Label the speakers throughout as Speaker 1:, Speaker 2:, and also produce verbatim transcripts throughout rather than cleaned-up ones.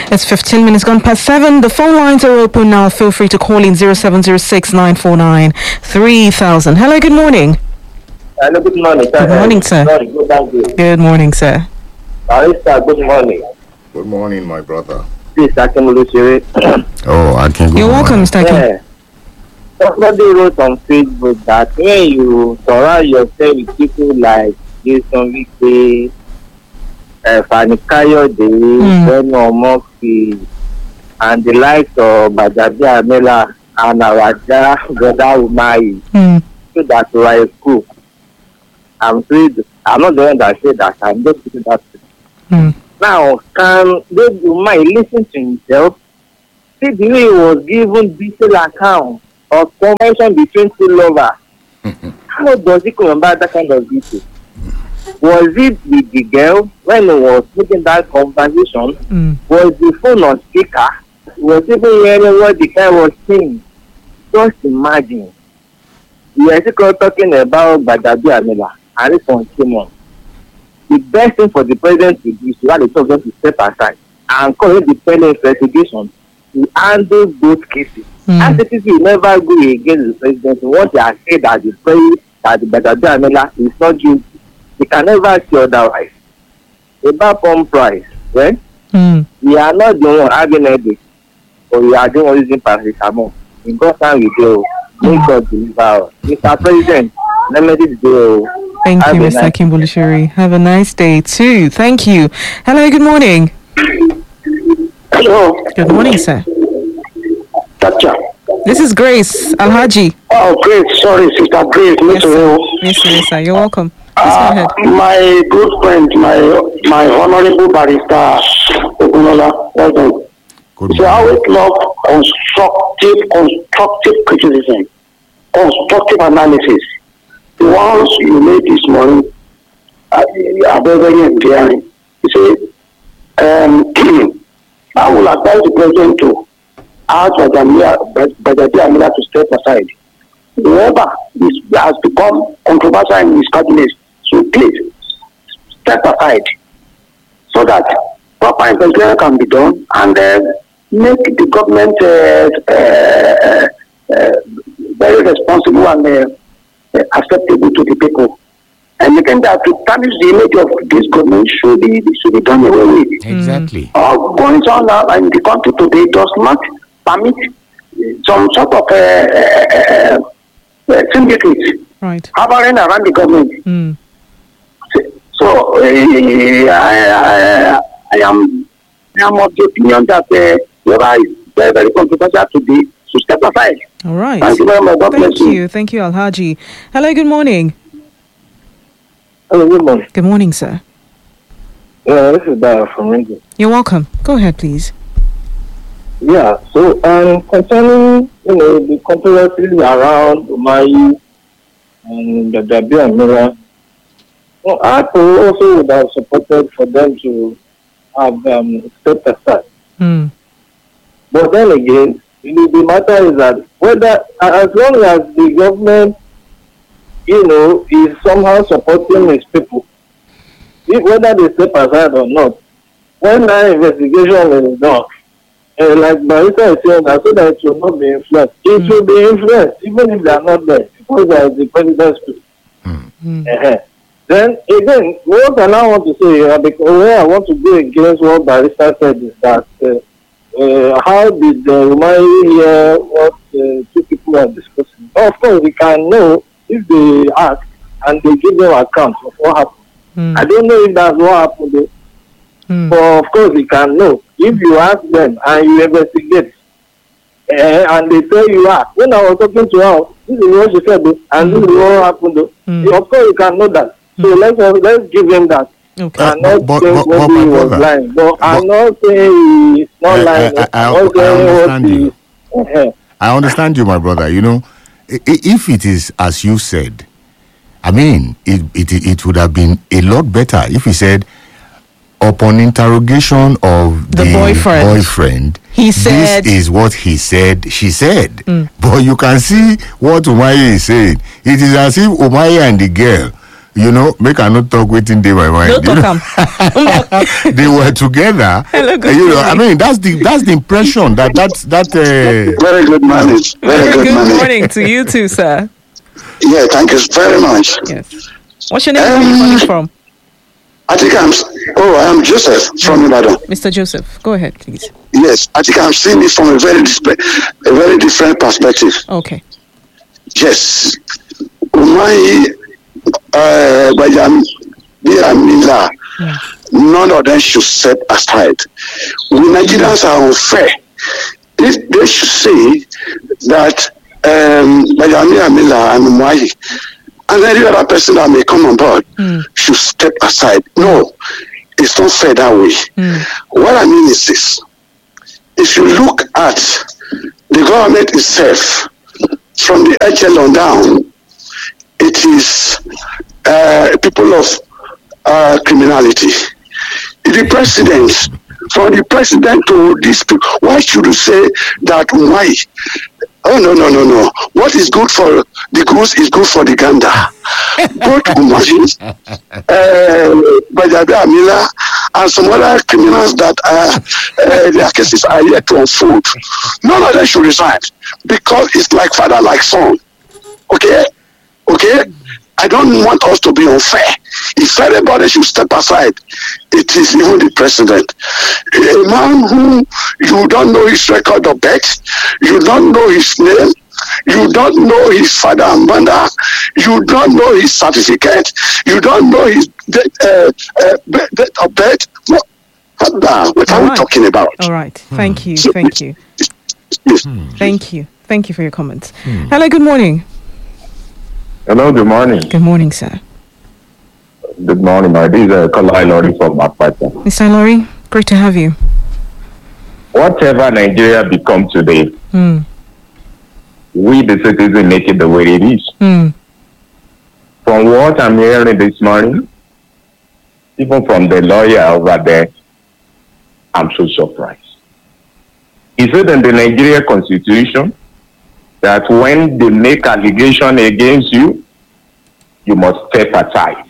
Speaker 1: It's fifteen minutes gone past seven. The phone lines are open now. Feel free to call in zero seven zero six nine four nine three thousand. Hello, good morning.
Speaker 2: Hello, good morning, sir.
Speaker 1: Good morning, sir.
Speaker 2: Good morning, thank you.
Speaker 1: Good morning, sir.
Speaker 2: Barrister, good morning.
Speaker 3: Good morning, my brother.
Speaker 2: This is Akim Olusegun.
Speaker 3: Oh, I can go.
Speaker 1: You're welcome, Mister Akim.
Speaker 2: Yeah. Somebody wrote on Facebook that when you surround yourself with people like Jason Wike, uh, Fani Kayode,
Speaker 1: Mm.
Speaker 2: Beno Moki, and the likes of Bajabi Amela and Awaja, Brother Umai,
Speaker 1: Mm.
Speaker 2: so that you are a school. I'm afraid, I'm not the one that said that, I'm just saying that.
Speaker 1: Mm.
Speaker 2: Now, can David Umai listen to himself? See the way he was given detailed account of conversation between two lovers. How does he remember that kind of detail? Was it with the girl when he was making that conversation?
Speaker 1: Mm.
Speaker 2: Was the phone on speaker? Was even hearing what the guy was saying? Just imagine. We are still talking about Badabi Amela and this one came on. The best thing for the president to do is to have the talk just to step aside and call it the penal investigation to handle both cases.
Speaker 1: Mm.
Speaker 2: As the people will never go against the president, once they are said that the president, that the Badabi Amela is not guilty, they can never say otherwise. About pump price, well,
Speaker 1: Mm.
Speaker 2: we are not the one having a headache, or we are the one using paracetamol. In God's time we go, make God deliver us. Mister President, let me just go.
Speaker 1: Thank
Speaker 2: Have
Speaker 1: you,
Speaker 2: a
Speaker 1: Mister
Speaker 2: nice
Speaker 1: Akim Olusegun. Have a nice day too. Thank you. Hello, good morning.
Speaker 4: Hello,
Speaker 1: Good morning, sir.
Speaker 4: Tacha.
Speaker 1: This is Grace Alhaji.
Speaker 4: Oh, great. Sorry, Sister Grace.
Speaker 1: Yes, sir.
Speaker 4: Mister
Speaker 1: Yes, sir, yes, sir. You're welcome. Please go
Speaker 4: Uh,
Speaker 1: ahead.
Speaker 4: my good friend, my my honorable barrister, Ogunola, well done.
Speaker 3: Good
Speaker 4: So I
Speaker 3: morning.
Speaker 4: always love constructive, constructive criticism, constructive analysis. The ones you made this morning are, are very, very endearing. You see, um, I will advise the president to ask Badabi Amela to step aside. Whoever is, has become controversial in his cabinet, so please step aside so that proper investigation can be done and uh, make the government uh, uh, uh, very responsible and uh, uh, acceptable to the people. Anything that to tarnish the image of this government should be should be done away with.
Speaker 3: Exactly.
Speaker 4: Uh, going on now in the country today does not permit some sort of uh, uh, uh, syndicate
Speaker 1: Right.
Speaker 4: hovering around the government.
Speaker 1: Mm.
Speaker 4: So uh, I, I, I am I am of the opinion that uh, whoever is very, very controversial today should step aside.
Speaker 1: All right.
Speaker 4: Thank you very much. God
Speaker 1: Thank
Speaker 4: bless you.
Speaker 1: you. Thank you, Alhaji. Hello, good morning.
Speaker 2: Hello, good morning.
Speaker 1: Good morning, sir.
Speaker 2: Yeah, this is Dara from Ringo.
Speaker 1: You're welcome. Go ahead, please.
Speaker 2: Yeah, so um, concerning, you know, the controversies around Umayi and the Badabi Amela, well, I also would have supported for them to have um, stepped aside.
Speaker 1: Mm.
Speaker 2: But then again, you know, the matter is that whether, as long as the government, you know, is somehow supporting its people, if, whether they step aside or not, when that investigation is done, uh, like Barista is saying, that so that it will not be influenced, it
Speaker 1: Mm.
Speaker 2: will be influenced even if they are not there, because they are the president's people.
Speaker 1: Mm.
Speaker 2: Uh-huh. Then again, what I now want to say, uh, because where I want to go against what Barista said is that uh, uh, how did the Umayi hear what uh, two people are discussing? Of course, we can know if they ask and they give them account of what happened.
Speaker 1: Mm.
Speaker 2: I don't know if that's what happened, though.
Speaker 1: Mm.
Speaker 2: But of course, we can know if you ask them and you investigate, uh, and they tell you, ah, when I was talking to her, this is what she said, though, and this is what happened, though.
Speaker 1: Mm.
Speaker 2: Of course, you can know that. So let's uh, let's give him that.
Speaker 1: Okay.
Speaker 3: Uh,
Speaker 2: I'm not
Speaker 3: but-
Speaker 2: saying
Speaker 3: but-
Speaker 2: what
Speaker 3: but my
Speaker 2: he was
Speaker 3: brother,
Speaker 2: lying, but, I'm
Speaker 3: but-
Speaker 2: not saying he's not
Speaker 3: I-
Speaker 2: lying.
Speaker 3: I- I-
Speaker 2: I'm
Speaker 3: I
Speaker 2: not saying what
Speaker 3: understand
Speaker 2: he-
Speaker 3: you.
Speaker 2: Uh-huh.
Speaker 3: I understand you, my brother. You know, i- i- if it is as you said, I mean, it, it it would have been a lot better if he said, upon interrogation of
Speaker 1: The
Speaker 3: the,
Speaker 1: boyfriend.
Speaker 3: boyfriend,
Speaker 1: He said-
Speaker 3: this is what he said, she said.
Speaker 1: Mm.
Speaker 3: But you can see what Umayi is saying. It is as if Umayi and the girl, you know, make I not talk waiting day by mind.
Speaker 1: No
Speaker 3: you
Speaker 1: talk
Speaker 3: know.
Speaker 1: am.
Speaker 3: They were together.
Speaker 1: Hello, good
Speaker 3: you know, I
Speaker 1: morning.
Speaker 3: mean, that's the that's the impression that that's that. Uh,
Speaker 4: Very good morning. Very
Speaker 1: Very
Speaker 4: good,
Speaker 1: good
Speaker 4: morning.
Speaker 1: morning to you too, sir.
Speaker 4: Yeah, thank you very much.
Speaker 1: Yes. What's your name? Where are you calling from?
Speaker 4: I think I'm. Oh, I am Joseph from Ibadan.
Speaker 1: Mister Joseph, go ahead, please.
Speaker 4: Yes, I think I'm seeing it from a very disp- a very different perspective.
Speaker 1: Okay.
Speaker 4: Yes, my uh, Bayam, Biramila, none of them should set aside. We Nigerians are unfair. If they should say that um, Bayam Mila and Umai and any other person that may come on board
Speaker 1: Mm.
Speaker 4: should step aside. No, it's not fair that way.
Speaker 1: Mm.
Speaker 4: What I mean is this. If you look at the government itself, from the H L on down, it is uh, people of uh, criminality. The president, from the president to these people, why should you say that? Why? Oh, no, no, no, no. What is good for the goose is good for the gander. Both Umari, uh, Bajabi Amila, and some other criminals that uh, uh, their cases are yet to unfold. None of them should resign because it's like father, like son. Okay? Okay? I don't want us to be unfair. If everybody should step aside, it is even the president. A man who you don't know his record of birth, you don't know his name, you don't know his father and mother, you don't know his certificate, you don't know his date, uh, uh, date of birth. What, what are we
Speaker 1: Alright.
Speaker 4: talking about?
Speaker 1: All right. Thank you. Thank you.
Speaker 4: Yes.
Speaker 1: Thank you. Thank you for your comments. Hello, good morning.
Speaker 2: Hello, good morning.
Speaker 1: Good morning, sir.
Speaker 2: Good morning, my This is uh, Kalai Lori from Makpata.
Speaker 1: Mister Laurie, great to have you.
Speaker 2: Whatever Nigeria become today,
Speaker 1: Hmm.
Speaker 2: we the citizens make it the way it is.
Speaker 1: Hmm.
Speaker 2: From what I'm hearing this morning, even from the lawyer over there, I'm so surprised. Is it in the Nigeria Constitution that when they make allegation against you, you must step aside?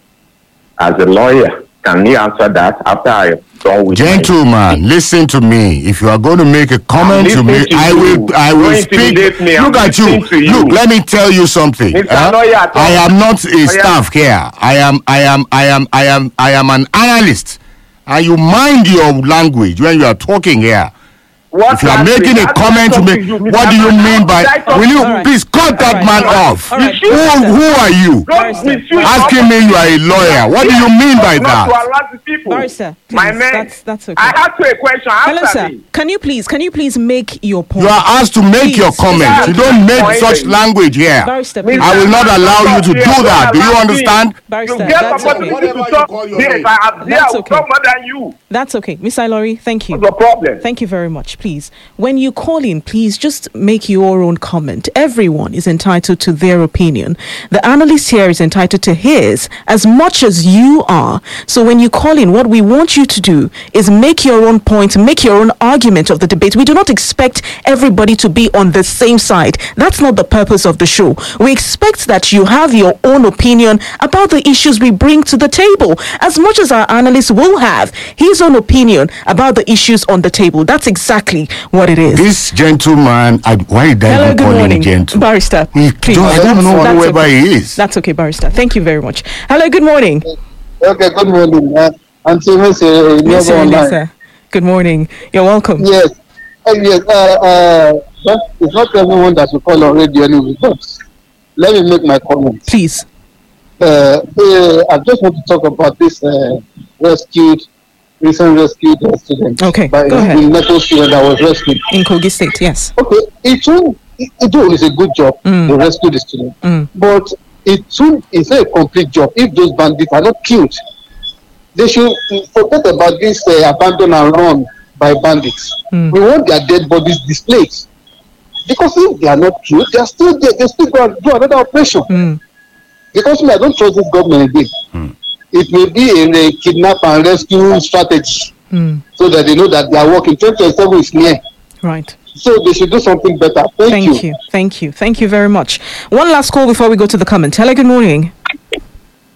Speaker 2: As a lawyer, can you answer that after I am done with my-
Speaker 3: Gentleman, listen to me. If you are going to make a comment, you
Speaker 2: listening
Speaker 3: make,
Speaker 2: to
Speaker 3: I
Speaker 2: you.
Speaker 3: will. I will
Speaker 2: Don't
Speaker 3: speak.
Speaker 2: intimidate me. I'm
Speaker 3: Look at you.
Speaker 2: listening to you.
Speaker 3: Look, let me tell you something.
Speaker 2: Mister
Speaker 3: huh?
Speaker 2: Lawyer, talk.
Speaker 3: I am not a
Speaker 2: Lawyer.
Speaker 3: staff here. I am. I am. I am. I am. I am an analyst. And you mind your language when you are talking here.
Speaker 2: What
Speaker 3: If you are
Speaker 2: language?
Speaker 3: making a
Speaker 2: That's
Speaker 3: comment to
Speaker 2: not
Speaker 3: me,
Speaker 2: talking to you,
Speaker 3: what do you
Speaker 2: Mister
Speaker 3: mean by?
Speaker 2: Did I talk
Speaker 3: Will you
Speaker 1: All right.
Speaker 3: please cut that
Speaker 1: All right.
Speaker 3: man
Speaker 1: All right.
Speaker 3: off?
Speaker 1: All right.
Speaker 3: Who, who are you?
Speaker 2: Don't misuse
Speaker 3: Asking me you are a lawyer. What do you mean by
Speaker 2: not
Speaker 3: that?
Speaker 2: to harass the people.
Speaker 1: Barrister, please.
Speaker 2: My man,
Speaker 1: That's that's okay.
Speaker 2: I have a question.
Speaker 1: Hello,
Speaker 2: Answer
Speaker 1: sir.
Speaker 2: me.
Speaker 1: Can you please? Can you please make your point?
Speaker 3: You are asked to make
Speaker 1: Please.
Speaker 3: your comment. You don't make
Speaker 2: Point.
Speaker 3: such language here.
Speaker 1: Barrister, please.
Speaker 3: I will not allow you to do that. Do you understand?
Speaker 1: Barrister,
Speaker 2: You get
Speaker 1: that's
Speaker 2: somebody
Speaker 1: okay.
Speaker 2: to talk. Yes, I am there. I
Speaker 1: That's
Speaker 2: will
Speaker 1: okay.
Speaker 2: talk more than you.
Speaker 1: That's okay. Miss Ilori, thank you.
Speaker 2: What's the problem?
Speaker 1: Thank you very much. Please, when you call in, please just make your own comment. Everyone is entitled to their opinion. The analyst here is entitled to his as much as you are. So when you call in, what we want you to do is make your own point, make your own argument of the debate. We do not expect everybody to be on the same side. That's not the purpose of the show. We expect that you have your own opinion about the issues we bring to the table, as much as our analyst will have his own opinion about the issues on the table. That's exactly what it is.
Speaker 3: This gentleman, I, why did I
Speaker 1: Hello,
Speaker 3: even
Speaker 1: good
Speaker 3: call
Speaker 1: morning,
Speaker 3: him gentle?
Speaker 1: Barrister.
Speaker 3: He
Speaker 1: Please.
Speaker 3: don't- I don't know
Speaker 1: That's
Speaker 3: whoever
Speaker 1: okay.
Speaker 3: he is.
Speaker 1: That's okay, Barrister. Thank you very much. Hello, good morning.
Speaker 5: Okay, good morning. Uh, I'm Timothy, uh,
Speaker 1: Yes,
Speaker 5: Never
Speaker 1: sir,
Speaker 5: Online.
Speaker 1: yes, sir. Good morning. You're welcome.
Speaker 5: Yes, uh, yes. Uh, uh, but it's not everyone that will call on radio anyway. But let me make my comment.
Speaker 1: Please.
Speaker 5: Uh, uh, I just want to talk about this uh, rescued, recent rescued uh, student.
Speaker 1: Okay,
Speaker 5: by
Speaker 1: go ahead.
Speaker 5: the Neto student that was rescued.
Speaker 1: In Kogi State, yes.
Speaker 5: Okay, it will, it, it will is a good job
Speaker 1: Mm.
Speaker 5: to rescue the student,
Speaker 1: Mm.
Speaker 5: but it will is a complete job if those bandits are not killed. They should forget about this uh, abandon and run by bandits.
Speaker 1: Mm.
Speaker 5: We want their dead bodies displayed, because if they are not killed, they are still there. They still go and do another operation.
Speaker 1: Mm.
Speaker 5: Because me, I don't trust this government again. It may be in a kidnap and rescue strategy,
Speaker 1: Mm.
Speaker 5: so that they know that they are working. twenty twenty-seven is near,
Speaker 1: Right.
Speaker 5: so they should do something better. Thank,
Speaker 1: Thank you. Thank you. Thank you very much. One last call before we go to the comments. Hello, good morning.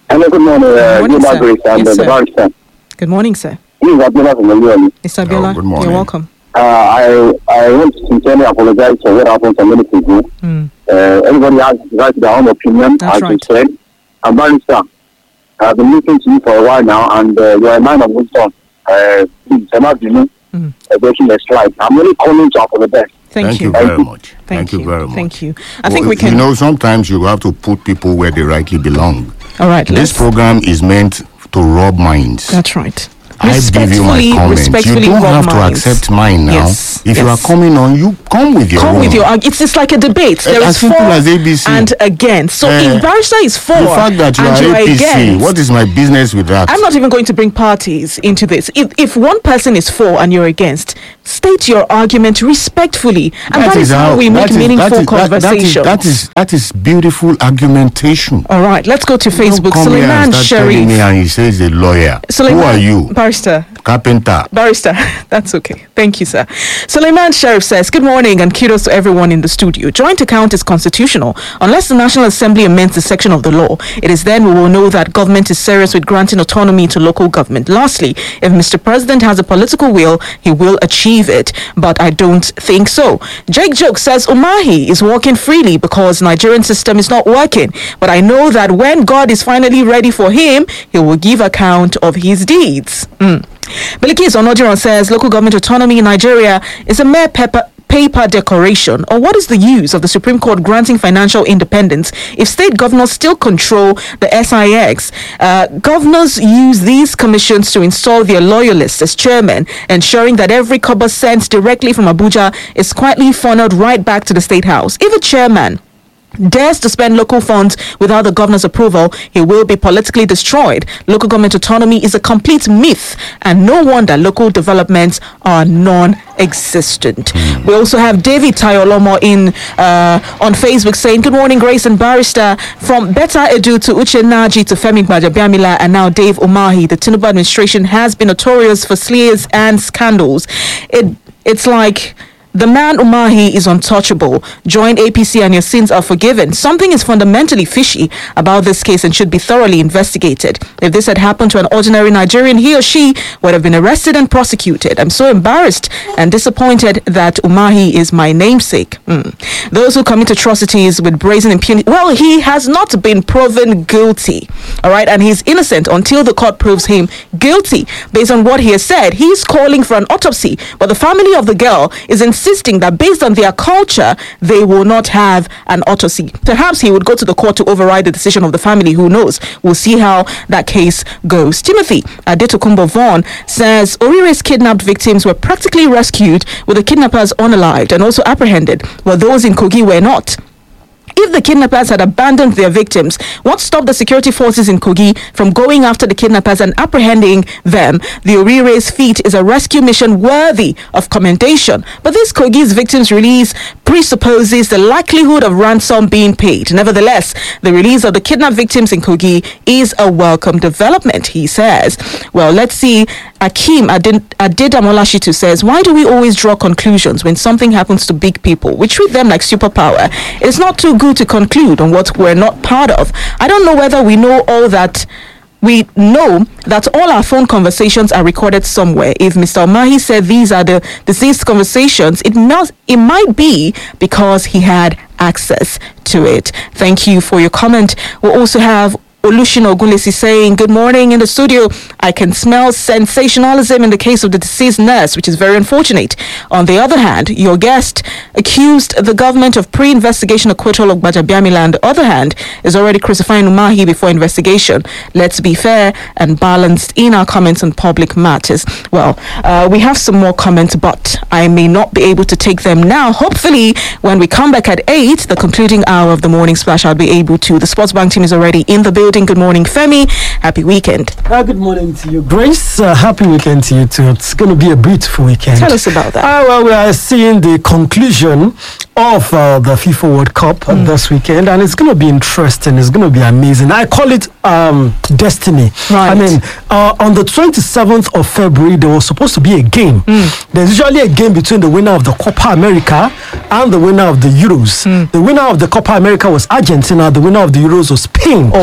Speaker 4: Hello, good morning. Uh,
Speaker 1: Good morning,
Speaker 4: Good
Speaker 1: sir.
Speaker 4: morning, and
Speaker 1: Yes,
Speaker 4: the
Speaker 1: sir.
Speaker 4: barrister.
Speaker 1: Good morning, sir.
Speaker 4: This is Abdullah from Oluyole.
Speaker 1: Mister Abiola,
Speaker 3: Oh, good morning.
Speaker 1: you're welcome.
Speaker 4: Uh, I I want to sincerely apologize for what happened some minutes ago.
Speaker 1: Mm.
Speaker 4: Uh, everybody has the right to their own opinion,
Speaker 1: That's
Speaker 4: as
Speaker 1: right.
Speaker 4: you said. And barrister, I've been listening to you for a while now, and uh, you're a man of wisdom. Uh, please, I'm not, you know,
Speaker 1: Mm.
Speaker 4: uh, breaking the strike. I'm really calling to apologize.
Speaker 1: Thank,
Speaker 3: Thank
Speaker 1: you.
Speaker 3: you very much.
Speaker 1: Thank,
Speaker 3: you very much.
Speaker 1: Thank you. I think
Speaker 3: Well,
Speaker 1: we can.
Speaker 3: You know, sometimes you have to put people where they rightly belong.
Speaker 1: All right.
Speaker 3: This
Speaker 1: Let's.
Speaker 3: program is meant to rub minds.
Speaker 1: That's right.
Speaker 3: I give you my
Speaker 1: Respectfully-
Speaker 3: comments. You
Speaker 1: respectfully
Speaker 3: don't
Speaker 1: rub
Speaker 3: have to
Speaker 1: minds.
Speaker 3: accept mine now.
Speaker 1: Yes,
Speaker 3: If you are
Speaker 1: yes.
Speaker 3: coming on, you come with your
Speaker 1: Come
Speaker 3: own.
Speaker 1: with your arg- it's, it's like a debate. There
Speaker 3: as
Speaker 1: is
Speaker 3: simple
Speaker 1: for
Speaker 3: as A B C.
Speaker 1: and against. So
Speaker 3: Eh,
Speaker 1: if barrister is for
Speaker 3: The fact that you
Speaker 1: and
Speaker 3: are
Speaker 1: you are
Speaker 3: A P C,
Speaker 1: against,
Speaker 3: what is my business with that?
Speaker 1: I'm not even going to bring parties into this. If if one person is for and you're against, state your argument respectfully, and that is how we make
Speaker 3: that is-
Speaker 1: meaningful
Speaker 3: that is- that-
Speaker 1: conversations.
Speaker 3: That is, that is that is beautiful argumentation.
Speaker 1: All right, let's go to Facebook.
Speaker 3: Don't come here
Speaker 1: Suleiman
Speaker 3: and start telling me
Speaker 1: Sharif.
Speaker 3: and he says a lawyer.
Speaker 1: Suleiman,
Speaker 3: Who are you?
Speaker 1: Barrister.
Speaker 3: Carpenter.
Speaker 1: Barrister, that's okay. Thank you, sir. Suleiman Sharif says, good morning and kudos to everyone in the studio. Joint account is constitutional unless the National Assembly amends the section of the law. It is then we will know that government is serious with granting autonomy to local government. Lastly, if Mister President has a political will, he will achieve it. But I don't think so. Jake Joke says, Umahi is walking freely because Nigerian system is not working. But I know that when God is finally ready for him, he will give account of his deeds. Mm. Bilikis Onodiran says local government autonomy in Nigeria is a mere paper paper decoration, or what is the use of the Supreme Court granting financial independence if state governors still control the S I X? Uh, governors use these commissions to install their loyalists as chairmen, ensuring that every kobo sent directly from Abuja is quietly funneled right back to the State House. If a chairman dares to spend local funds without the governor's approval, he will be politically destroyed. Local government autonomy is a complete myth, and no wonder local developments are non-existent. We also have David Tayolomo in uh, on Facebook saying, good morning, Grace and Barrister. From Beta Edu to Uche Naji to Femi Gbajabiamila and now Dave Umahi, the Tinubu administration has been notorious for slayers and scandals. It It's like the man Umahi is untouchable. Join A P C and your sins are forgiven. Something is fundamentally fishy about this case and should be thoroughly investigated. If this had happened to an ordinary Nigerian, he or she would have been arrested and prosecuted. I'm so embarrassed and disappointed that Umahi is my namesake. Mm. Those who commit atrocities with brazen impunity, well, he has not been proven guilty. All right, and he's innocent until the court proves him guilty. Based on what he has said, he's calling for an autopsy, but the family of the girl is insisting that based on their culture, they will not have an autopsy. Perhaps he would go to the court to override the decision of the family. Who knows? We'll see how that case goes. Timothy Adetokunbo Vaughn says Orire's kidnapped victims were practically rescued with the kidnappers unalived and also apprehended, while those in Kogi were not. If the kidnappers had abandoned their victims, what stopped the security forces in Kogi from going after the kidnappers and apprehending them? The Orire's feat is a rescue mission worthy of commendation. But this Kogi's victims release presupposes the likelihood of ransom being paid. Nevertheless, the release of the kidnapped victims in Kogi is a welcome development, he says. Well, let's see. Akim Adedamolashitu says, why do we always draw conclusions when something happens to big people? We treat them like superpower. It's not too good to conclude on what we're not part of. I don't know whether we know all that. We know that all our phone conversations are recorded somewhere. If Mister Umahi said these are the deceased conversations, it must, it might be because he had access to it. Thank you for your comment. We'll also have Olushino Ogunlesi saying, good morning in the studio. I can smell sensationalism in the case of the deceased nurse, which is very unfortunate. On the other hand, your guest accused the government of pre-investigation acquittal of Gbajabiamila. On the other hand, is already crucifying Umahi before investigation. Let's be fair and balanced in our comments on public matters. Well, uh, we have some more comments, but I may not be able to take them now. Hopefully, when we come back at eight, the concluding hour of the morning splash, I'll be able to. The Sports Bank team is already in the building. Good morning, Femi. Happy weekend.
Speaker 6: Uh, good morning to you, Grace. Uh, happy weekend to you too. It's going to be a beautiful weekend.
Speaker 1: Tell us about that.
Speaker 6: Uh, well, we are seeing the conclusion of uh, the FIFA World Cup mm. this weekend, and it's going to be interesting. It's going to be amazing. I call it um, destiny.
Speaker 1: Right.
Speaker 6: I mean, uh, on the twenty-seventh of February, there was supposed to be a game. Mm. There's usually a game between the winner of the Copa America and the winner of the Euros. Mm. The winner of the Copa America was Argentina. The winner of the Euros was Spain.
Speaker 1: Oh, wow.
Speaker 6: But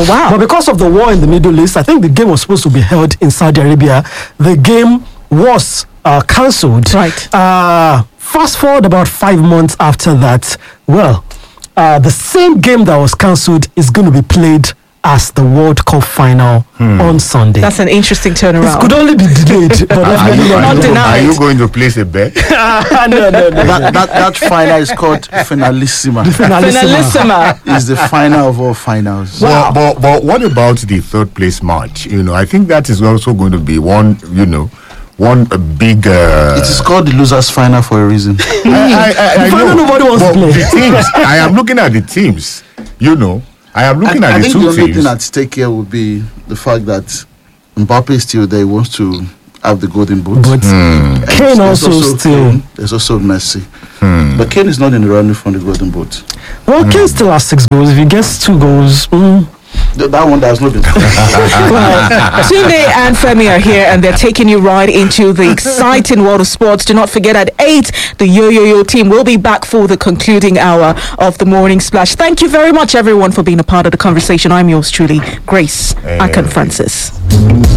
Speaker 6: because of the war in the Middle East, I think the game was supposed to be held in Saudi Arabia. The game was uh, cancelled.
Speaker 1: Right.
Speaker 6: Uh, fast forward about five months after that, well, uh, the same game that was cancelled is going to be played as the World Cup final
Speaker 3: Hmm.
Speaker 6: on Sunday.
Speaker 1: That's an interesting turnaround.
Speaker 6: It could only be delayed, but
Speaker 3: Are
Speaker 6: definitely
Speaker 3: you,
Speaker 6: not
Speaker 3: are, you,
Speaker 1: denied.
Speaker 3: are you going to place a bet?
Speaker 6: no, no, no.
Speaker 7: that, that that final is called finalissima.
Speaker 1: Finalissima.
Speaker 7: It's the final of all finals.
Speaker 3: But, but, but what about the third place match? You know, I think that is also going to be one, you know, one uh, big. Uh,
Speaker 7: It is called the losers' final for a reason.
Speaker 3: I, I, I, I
Speaker 6: The final
Speaker 3: know,
Speaker 6: nobody wants to
Speaker 3: but
Speaker 6: play.
Speaker 3: the teams. I am looking at the teams. You know, I am looking
Speaker 7: I,
Speaker 3: at
Speaker 7: I
Speaker 3: the
Speaker 7: think
Speaker 3: two
Speaker 7: the only
Speaker 3: teams.
Speaker 7: thing at stake here would be the fact that Mbappe is still there. He wants to have the golden boot.
Speaker 6: But
Speaker 3: Hmm.
Speaker 6: Kane
Speaker 7: There's
Speaker 6: also still.
Speaker 7: Kane, there's also Messi.
Speaker 3: Hmm.
Speaker 7: But Kane is not in the running for the golden boot.
Speaker 6: Well, Kane still has six goals. If he gets two goals, mm,
Speaker 7: Th- that one has not been.
Speaker 1: Well, Tunde and Femi are here and they're taking you right into the exciting world of sports. Do not forget at eight, the Yo Yo Yo team will be back for the concluding hour of the Morning Splash. Thank you very much, everyone, for being a part of the conversation. I'm yours truly, Grace Akan Francis.